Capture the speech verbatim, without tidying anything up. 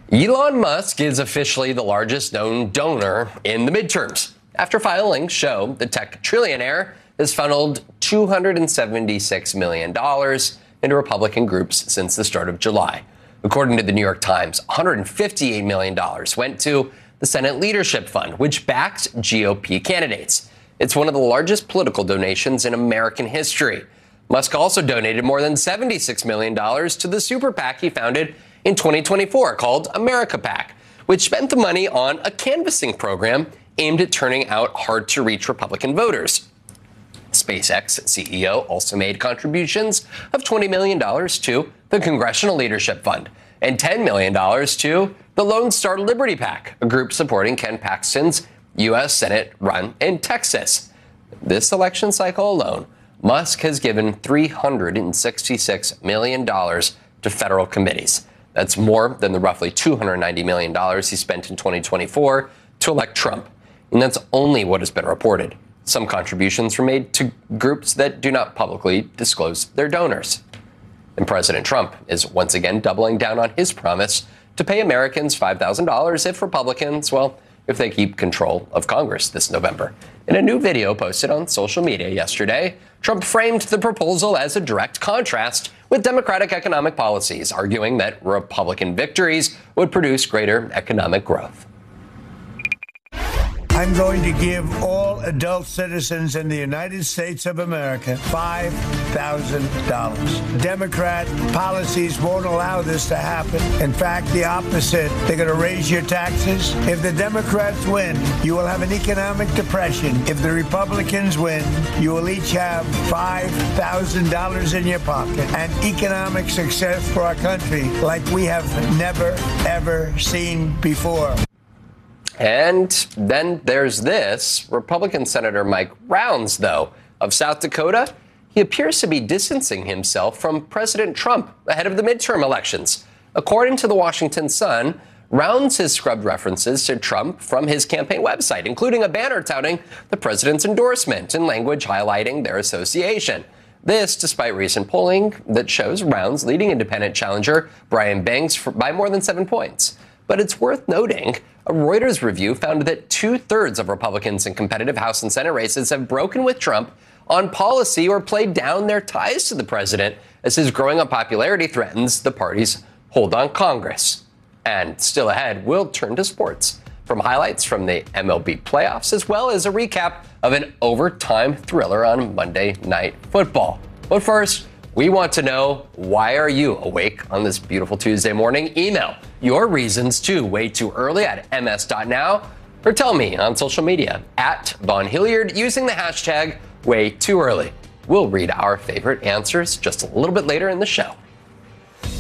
Elon Musk is officially the largest known donor in the midterms. After filings show the tech trillionaire has funneled two hundred seventy-six million dollars into Republican groups since the start of July. According to the New York Times, one hundred fifty-eight million dollars went to the Senate Leadership Fund, which backed G O P candidates. It's one of the largest political donations in American history. Musk also donated more than seventy-six million dollars to the super PAC he founded in twenty twenty-four called America PAC, which spent the money on a canvassing program aimed at turning out hard-to-reach Republican voters. SpaceX C E O also made contributions of twenty million dollars to the Congressional Leadership Fund and ten million dollars to the Lone Star Liberty PAC, a group supporting Ken Paxton's U S Senate run in Texas. This election cycle alone, Musk has given three hundred sixty-six million dollars to federal committees. That's more than the roughly two hundred ninety million dollars he spent in twenty twenty-four to elect Trump. And that's only what has been reported. Some contributions were made to groups that do not publicly disclose their donors. And President Trump is once again doubling down on his promise to pay Americans five thousand dollars if Republicans, well, if they keep control of Congress this November. In a new video posted on social media yesterday, Trump framed the proposal as a direct contrast with Democratic economic policies, arguing that Republican victories would produce greater economic growth. I'm going to give all adult citizens in the United States of America five thousand dollars. Democrat policies won't allow this to happen. In fact, the opposite. They're going to raise your taxes. If the Democrats win, you will have an economic depression. If the Republicans win, you will each have five thousand dollars in your pocket and economic success for our country like we have never, ever seen before. And then there's this. Republican Senator Mike Rounds, though, of South Dakota, he appears to be distancing himself from President Trump ahead of the midterm elections. According to the Washington Sun, Rounds has scrubbed references to Trump from his campaign website, including a banner touting the president's endorsement and language highlighting their association. This, despite recent polling that shows Rounds leading independent challenger Brian Banks by more than seven points. But it's worth noting, a Reuters review found that two-thirds of Republicans in competitive House and Senate races have broken with Trump on policy or played down their ties to the president as his growing unpopularity threatens the party's hold on Congress. And still ahead, we'll turn to sports, from highlights from the M L B playoffs as well as a recap of an overtime thriller on Monday Night Football. But first, we want to know, why are you awake on this beautiful Tuesday morning? Email your reasons to way too early at m s dot now or tell me on social media at Von Hilliard using the hashtag way too early. We'll read our favorite answers just a little bit later in the show.